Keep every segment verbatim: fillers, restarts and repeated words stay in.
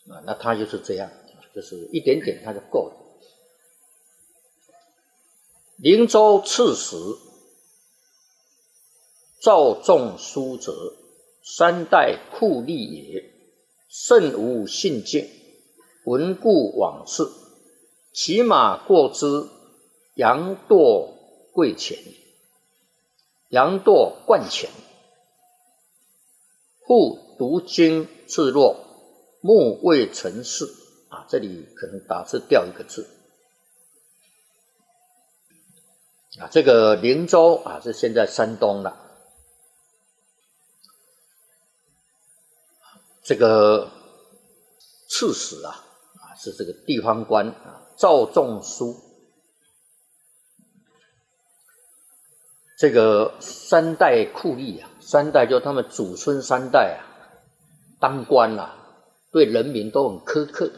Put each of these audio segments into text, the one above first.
啊，那他就是这样，就是一点点他就够了。灵州刺史赵仲书者，三代酷吏也，甚无信敬，闻故往次，骑马过之，羊堕跪前，羊堕冠前，复读经自若，目未成事啊，这里可能打字掉一个字啊。这个灵州啊，是现在山东了。这个刺史啊，啊是这个地方官啊，赵仲书。这个三代酷吏啊，三代就他们祖孙三代啊，当官啊，对人民都很苛刻、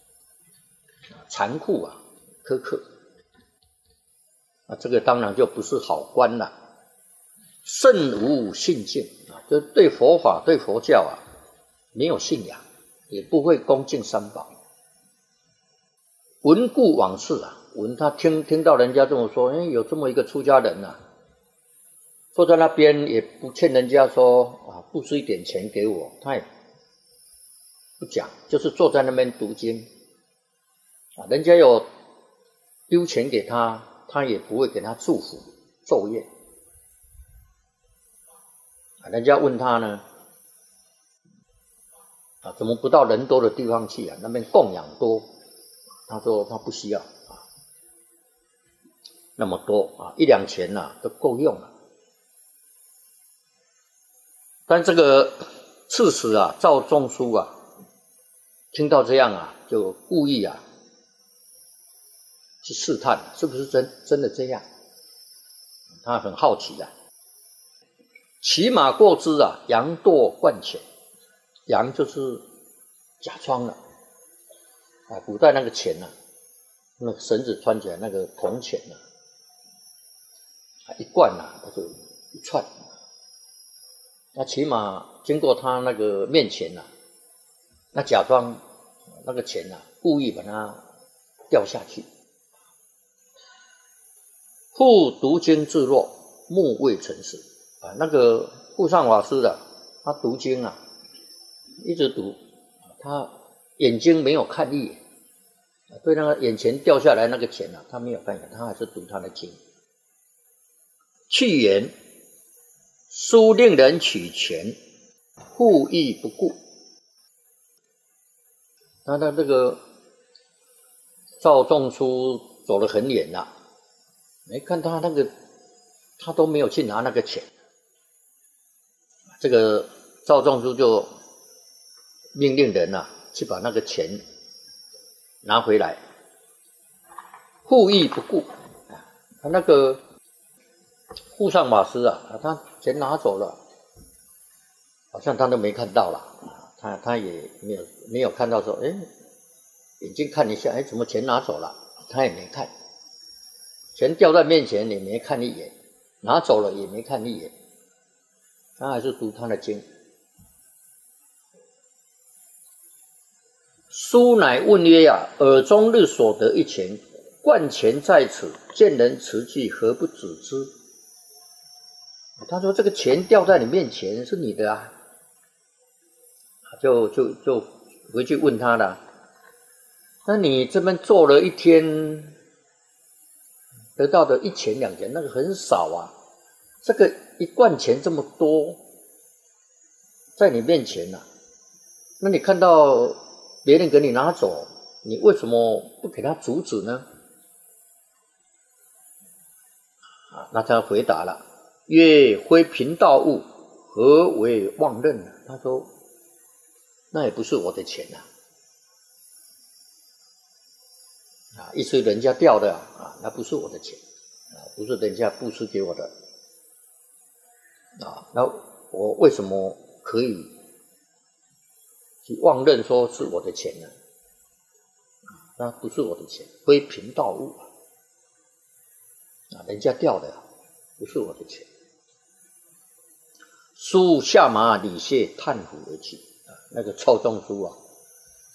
残酷啊，苛刻。啊，这个当然就不是好官了，甚无信敬啊，就对佛法、对佛教啊。没有信仰，也不会恭敬三宝。闻故往次啊，闻他听听到人家这么说，哎，有这么一个出家人啊，坐在那边也不欠人家说啊，布施一点钱给我，他也不讲，就是坐在那边读经啊，人家有丢钱给他，他也不会给他祝福奏乐啊，人家问他呢。啊，怎么不到人多的地方去啊？那边供养多，他说他不需要啊，那么多啊，一两钱呐、啊、都够用了。但这个刺史啊，赵仲书啊，听到这样啊，就故意啊去试探，是不是真真的这样？他很好奇啊。骑马过之啊，羊堕冠前。羊就是假装了啊，古代那个钱啊，那个绳子穿起来那个铜钱啊，一贯啊，它就一串，那骑马经过他那个面前啊，那假装那个钱啊，故意把它掉下去。复读经自若，目未成事啊，那个护上法师的，他读经啊。一直读，他眼睛没有看一眼，对那个眼前掉下来那个钱啊，他没有看一眼，他还是读他的经。去言，书令人取钱，故意不顾。那他这个赵仲书走得很远了，没看他那个，他都没有去拿那个钱。这个赵仲书就命令人啊，去把那个钱拿回来，故意不顾。他那个护上法师啊，他钱拿走了，好像他都没看到了，他他也没有没有看到说，哎，眼睛看一下，哎，怎么钱拿走了？他也没看，钱掉在面前也没看一眼，拿走了也没看一眼，他还是读他的经。书乃问曰呀，耳中日所得一钱，冠钱在此，见人持去，何不止之？他说这个钱掉在你面前是你的啊，就就就回去问他了。那你这边做了一天，得到的一钱两钱，那个很少啊。这个一贯钱这么多，在你面前啊，那你看到别人给你拿走，你为什么不给他阻止呢？啊，那他回答了，曰：非贫道物，何为妄任呢？他说，那也不是我的钱呐、啊，啊，意思人家掉的啊，那不是我的钱，啊，不是人家布施给我的，啊，那我为什么可以去妄认说是我的钱呢？那不是我的钱，非贫道物啊，啊，人家掉的不是我的钱。书下马礼谢，叹服而去。啊，那个赵仲书啊，